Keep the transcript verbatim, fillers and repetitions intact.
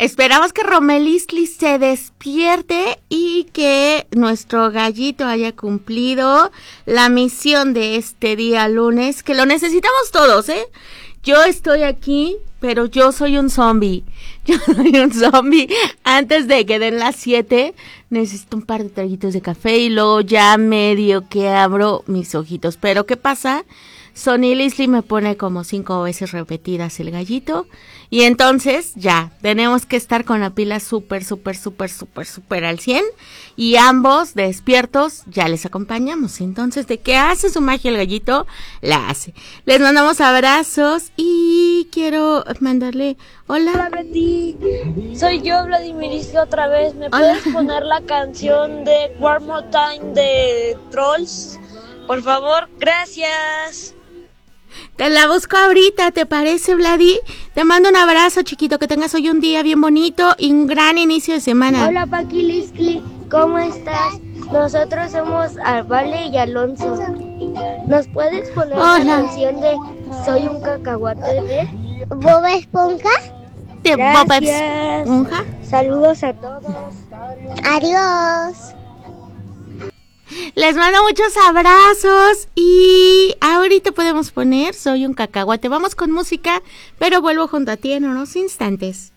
esperamos que Romelisli se despierte y que nuestro gallito haya cumplido la misión de este día lunes, que lo necesitamos todos, ¿eh? Yo estoy aquí, pero yo soy un zombie. Yo soy un zombie. Antes de que den las siete, necesito un par de traguitos de café y luego ya medio que abro mis ojitos. Pero ¿qué pasa? Sonny Lisli me pone como cinco veces repetidas el gallito y entonces ya, tenemos que estar con la pila súper, súper, súper, súper, súper al cien y ambos despiertos ya les acompañamos. Entonces, ¿de qué hace su magia el gallito? La hace. Les mandamos abrazos y quiero mandarle hola. Hola Betty, soy yo Vladimir Isla otra vez. ¿Me Hola. puedes poner la canción de One More Time de Trolls? Por favor, gracias. Te la busco ahorita, ¿te parece, Vladi? Te mando un abrazo, chiquito, que tengas hoy un día bien bonito y un gran inicio de semana. Hola Paqui Lisli, ¿cómo estás? Nosotros somos Vale y Alonso. ¿Nos puedes poner Hola. la canción de Soy un cacahuate de ¿Bob Esponja? De Bob Gracias. Esponja. Saludos a todos. Adiós. Les mando muchos abrazos y ahorita podemos poner Soy un cacahuate. Vamos con música, pero vuelvo junto a ti en unos instantes.